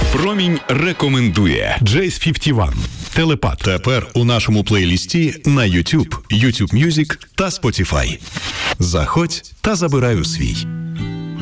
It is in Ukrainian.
Промінь рекомендує Джейс 51. Телепат. Тепер у нашому плейлісті на YouTube, YouTube Music та Spotify. Заходь та забирай у свій.